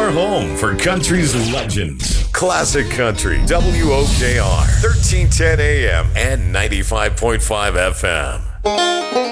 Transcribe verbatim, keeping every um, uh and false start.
your home for country's legends. Classic Country, W O K R, thirteen ten A M and ninety-five point five F M.